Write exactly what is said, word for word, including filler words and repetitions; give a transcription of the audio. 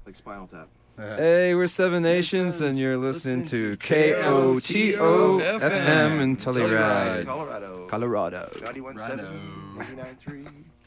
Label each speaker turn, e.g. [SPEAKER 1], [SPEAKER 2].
[SPEAKER 1] like Spinal Tap.
[SPEAKER 2] Hey, we're Seven Nations, and you're listening to K O T O F M in Telluride,
[SPEAKER 1] Colorado.
[SPEAKER 2] Colorado.
[SPEAKER 1] ninety-one point seven, ninety-nine point three